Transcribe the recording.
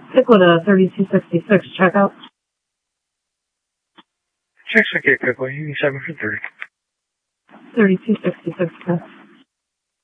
Stick with a 3266 checkout. Check 8, Pickle, Union 7 for 30. 3266,